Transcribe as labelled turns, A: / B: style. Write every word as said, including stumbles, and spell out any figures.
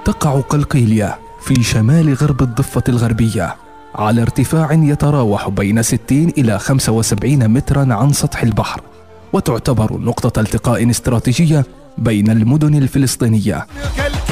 A: تقع قلقيلية في شمال غرب الضفة الغربية على ارتفاع يتراوح بين ستين إلى خمسة وسبعين مترا عن سطح البحر، وتعتبر نقطة التقاء استراتيجية بين المدن الفلسطينية.